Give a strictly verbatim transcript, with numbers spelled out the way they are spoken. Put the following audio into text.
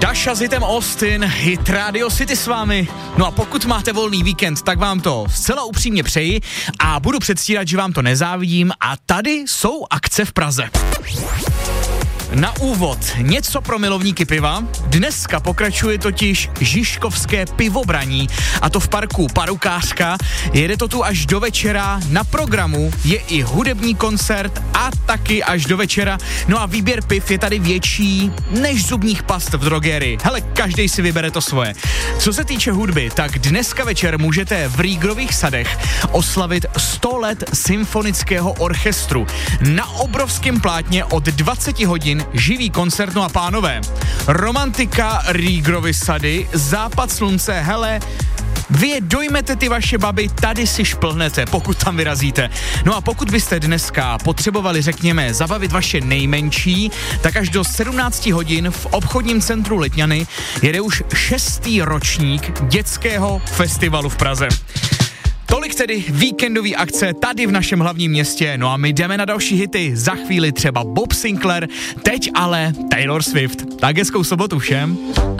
Dasha s hitem Austin, hit Radio City s vámi. No a pokud máte volný víkend, tak vám to zcela upřímně přeji a budu předstírat, že vám to nezávidím a tady jsou akce v Praze. Na úvod něco pro milovníky piva. Dneska pokračuje totiž žižkovské pivobraní a to v parku Parukářka. Jede to tu až do večera. Na programu je i hudební koncert a taky až do večera. No a výběr piv je tady větší než zubních past v drogerii. Hele, každej si vybere to svoje. Co se týče hudby, tak dneska večer můžete v Rýgrových sadech oslavit sto let symfonického orchestru. Na obrovském plátně od dvacet hodin živý koncert, no a pánové, romantika, Rýgrovy sady, západ slunce, hele, vy je dojmete ty vaše baby, tady si šplhnete, pokud tam vyrazíte. No a pokud byste dneska potřebovali, řekněme, zabavit vaše nejmenší, tak až do sedmnáct hodin v obchodním centru Letňany jede už šestý ročník dětského festivalu v Praze. Tolik tedy víkendový akce tady v našem hlavním městě, no a my jdeme na další hity, za chvíli třeba Bob Sinclair, teď ale Taylor Swift. Tak hezkou sobotu všem.